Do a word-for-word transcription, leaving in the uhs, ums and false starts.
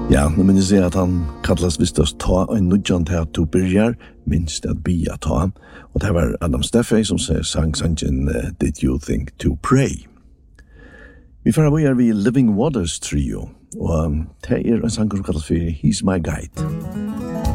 Ja, nu minns jeg at han kallas visst oss ta en nudjan til at du byrjar minst at bia ta. Og det var Adam Steffey som sier sang sangen uh, Did You Think To Pray? Vi får vi er vi Living Waters trio, og um, det er en sang som kallas for He's My Guide.